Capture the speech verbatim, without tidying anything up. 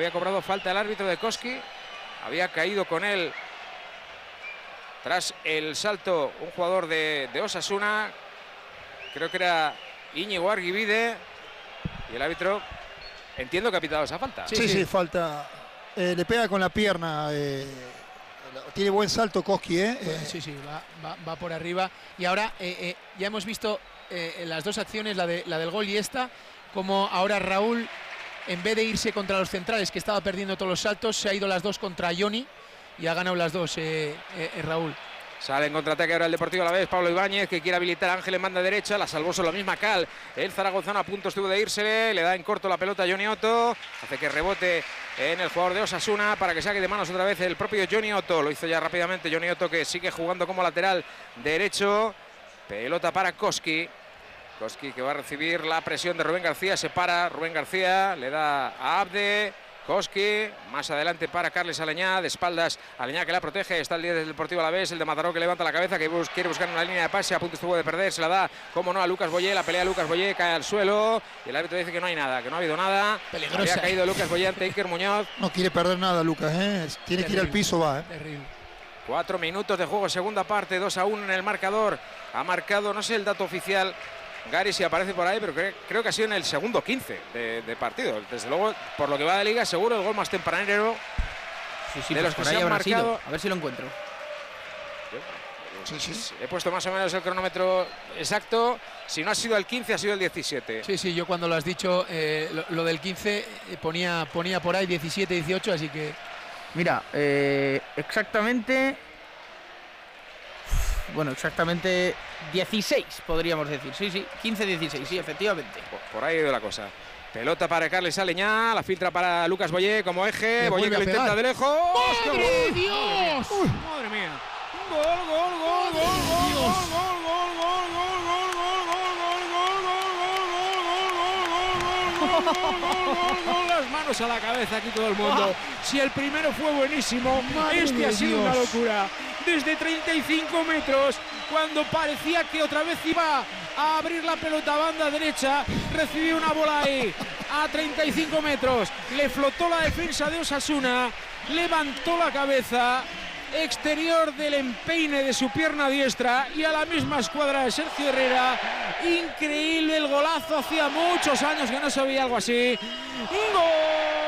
había cobrado falta el árbitro de Koski. Había caído con él tras el salto un jugador de, de Osasuna. Creo que era Íñigo Arguibide. Y el árbitro, entiendo que ha pitado esa falta. Sí, sí, sí falta. Eh, le pega con la pierna. Eh, tiene buen salto Koski, ¿eh? Bueno, sí, sí, va, va, va por arriba. Y ahora eh, eh, ya hemos visto eh, las dos acciones, la, de, la del gol y esta, como ahora Raúl, en vez de irse contra los centrales, que estaba perdiendo todos los saltos, se ha ido las dos contra Johnny y ha ganado las dos eh, eh, eh, Raúl. Sale en contraataque ahora el Deportivo Alavés, Pablo Ibáñez, que quiere habilitar a Ángel en banda derecha, la salvó solo la misma Cal. El zaragozano a punto estuvo de irse, le da en corto la pelota a Johnny Otto, hace que rebote en el jugador de Osasuna para que saque de manos otra vez el propio Johnny Otto. Lo hizo ya rápidamente Johnny Otto, que sigue jugando como lateral derecho. Pelota para Koski. Koski, que va a recibir la presión de Rubén García, se para Rubén García, le da a Abde. Koski, más adelante para Carles Aleñá, de espaldas Aleñá, que la protege, está el líder del Deportivo Alavés, el de Mataró, que levanta la cabeza, que bus quiere buscar una línea de pase, a punto estuvo de perder, se la da, como no, a Lucas Boyé, la pelea Lucas Boyé, cae al suelo, y el árbitro dice que no hay nada, que no ha habido nada. Peligrosa. Había caído Lucas Boyé ante Iker Muñoz. No quiere perder nada Lucas, ¿eh? Tiene Terrible. que ir al piso, va, ¿eh? Terrible. Cuatro minutos de juego, segunda parte, dos a uno en el marcador, ha marcado, no sé el dato oficial, Gary si aparece por ahí, pero creo, creo que ha sido en el segundo quince de, de partido. Desde luego, por lo que va de liga, seguro el gol más tempranero sí, sí, de los pues que se han marcado. Sido. A ver si lo encuentro. Sí, sí. He puesto más o menos el cronómetro exacto. Si no ha sido el quince, ha sido el diecisiete. Sí, sí, yo cuando lo has dicho, eh, lo, lo del quince eh, ponía, ponía por ahí diecisiete, dieciocho, así que... Mira, eh, exactamente... Bueno, exactamente dieciséis, podríamos decir. Sí, sí, quince dieciséis, sí, efectivamente. Por, por ahí ha ido la cosa. Pelota para Carles Aleñá, la filtra para Lucas Boyé como eje. Boyé que lo intenta de lejos. ¡Madre Dios! Uy, madre mía. Gol, gol, gol, gol, gol, gol, gol, gol, gol, las manos a la cabeza aquí todo el mundo. Si el primero fue buenísimo, este ha sido una locura. Desde treinta y cinco metros, cuando parecía que otra vez iba a abrir la pelota a banda derecha, recibió una bola ahí a treinta y cinco metros, le flotó la defensa de Osasuna, levantó la cabeza, exterior del empeine de su pierna diestra y a la misma escuadra de Sergio Herrera. Increíble el golazo, hacía muchos años que no se veía algo así. ¡Gol!